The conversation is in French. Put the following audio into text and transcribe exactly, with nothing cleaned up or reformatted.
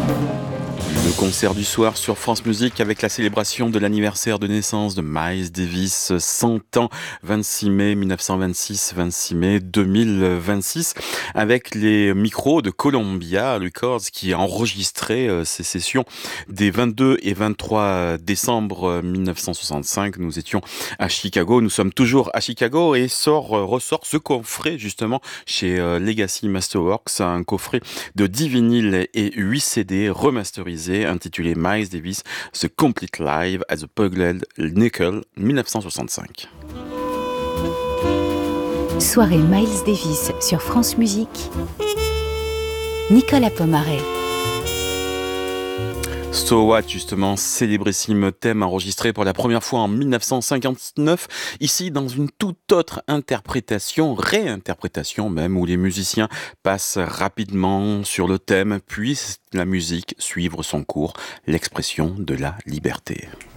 Le concert du soir sur France Musique avec la célébration de l'anniversaire de naissance de Miles Davis, cent ans, vingt-six mai mille neuf cent vingt-six, vingt-six mai deux mille vingt-six, avec les micros de Columbia Records qui a enregistré euh, ces sessions des vingt-deux et vingt-trois décembre mille neuf cent soixante-cinq. Nous étions à Chicago, nous sommes toujours à Chicago et sort, euh, ressort ce coffret justement chez euh, Legacy Masterworks, un coffret de dix vinyles et huit C D remasterisés intitulé Miles Davis The Complete Live at the Pugled Nickel mille neuf cent soixante-cinq. Soirée Miles Davis sur France Musique. Nicolas Pomaret. So What, justement, célébrissime thème enregistré pour la première fois en mille neuf cent cinquante-neuf, ici dans une toute autre interprétation, réinterprétation même, où les musiciens passent rapidement sur le thème, puis la musique suivre son cours, l'expression de la liberté.